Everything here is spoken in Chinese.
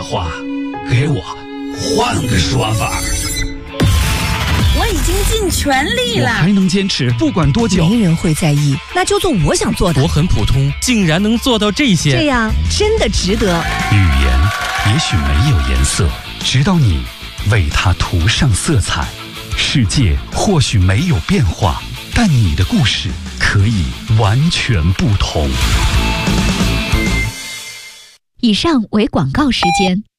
话，给我换个说法。 我已经尽全力了， 我还能坚持不管多久。 没人会在意，那就做我想做的。 我很普通，竟然能做到这些， 这样真的值得。 语言也许没有颜色，直到你为它涂上色彩。世界或许没有变化，但你的故事可以完全不同。 以上为广告时间。